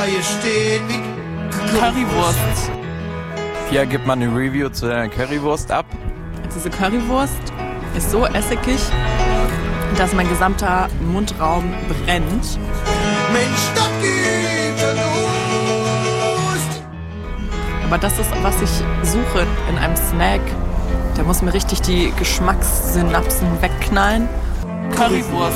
Reihe stehen wie Currywurst. Pia, gibt mal eine Review zu deiner Currywurst ab. Diese Currywurst ist so essigig, dass mein gesamter Mundraum brennt. Mensch, das gibt Lust. Aber das ist, was ich suche in einem Snack. Der muss mir richtig die Geschmackssynapsen wegknallen. Currywurst.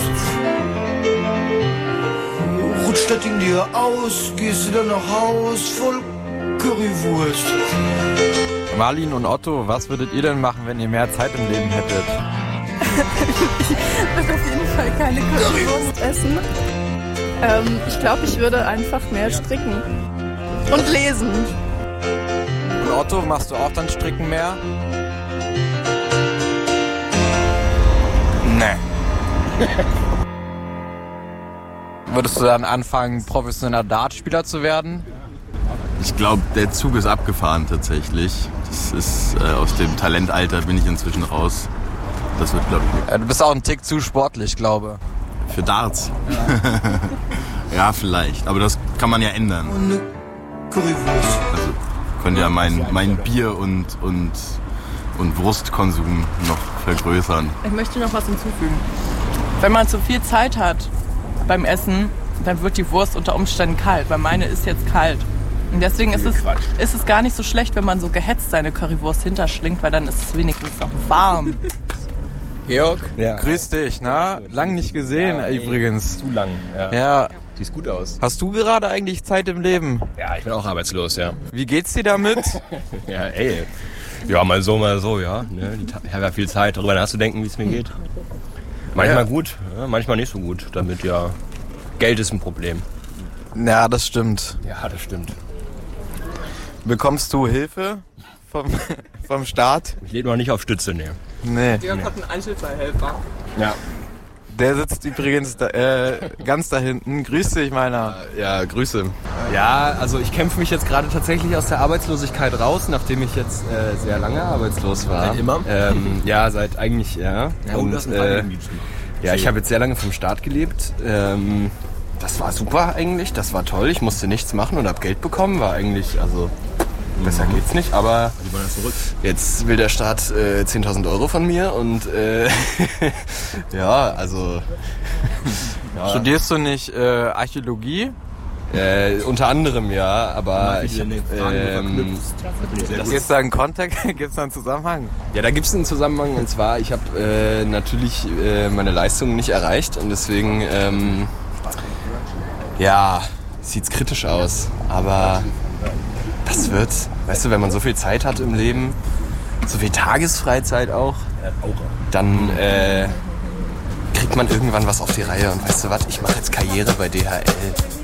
Rutscht das Ding dir aus, gehst du dann nach Haus voll Currywurst. Marlin und Otto, was würdet ihr denn machen, wenn ihr mehr Zeit im Leben hättet? Ich würde auf jeden Fall keine Currywurst essen. Ich glaube, ich würde einfach mehr stricken. Und lesen. Und Otto, machst du auch dann Stricken mehr? Nee. Würdest du dann anfangen, professioneller Dartspieler zu werden? Ich glaube, der Zug ist abgefahren tatsächlich. Das ist aus dem Talentalter bin ich inzwischen raus. Das wird, glaube ich, Du bist auch ein Tick zu sportlich, glaube für Darts. Ja, vielleicht. Aber das kann man ja ändern. Und eine Currywurst. Also könnt ja mein Bier und Wurstkonsum noch vergrößern. Ich möchte noch was hinzufügen. Wenn man zu viel Zeit hat beim Essen, dann wird die Wurst unter Umständen kalt, weil meine ist jetzt kalt. Und deswegen ist es gar nicht so schlecht, wenn man so gehetzt seine Currywurst hinterschlingt, weil dann ist es wenigstens auch warm. Georg, Ja. grüß dich, na? Lang nicht gesehen übrigens. Zu lang, ja. Ja, Sieht gut aus. hast du gerade eigentlich Zeit im Leben? Ja, ich bin auch arbeitslos, ja. Wie geht's dir damit? Ja, ey. Ja, mal so, ja. Ne? Ich habe ja viel Zeit, darüber nachzudenken, wie es mir geht. Manchmal gut, ja, manchmal nicht so gut. Damit ja, Geld ist ein Problem. Ja, das stimmt. Ja, das stimmt. Bekommst du Hilfe vom Staat? Ich lebe noch nicht auf Stütze, ne. Nee. Jörg hat einen Einzelfallhelfer. Ja. Der sitzt übrigens ganz da hinten. Grüß dich, meiner. Ja, Grüße. Ja, also ich kämpfe mich jetzt gerade tatsächlich aus der Arbeitslosigkeit raus, nachdem ich jetzt sehr lange arbeitslos war. Seit immer? Ja, seit eigentlich, ja. Und, ja, ich habe jetzt sehr lange vom Staat gelebt. Das war super eigentlich, das war toll. Ich musste nichts machen und habe Geld bekommen. War eigentlich, also besser geht's nicht, aber jetzt will der Staat 10.000 Euro von mir und ja, also ja. Studierst du nicht Archäologie? Unter anderem ja, aber Gibt's Gibt's da einen Kontext? Gibt's da einen Zusammenhang? ja, da gibt es einen Zusammenhang und zwar, ich habe natürlich meine Leistungen nicht erreicht und deswegen ja, sieht's kritisch aus, aber das wird, weißt du, wenn man so viel Zeit hat im Leben, so viel Tagesfreizeit auch, dann kriegt man irgendwann was auf die Reihe und weißt du was, ich mache jetzt Karriere bei DHL.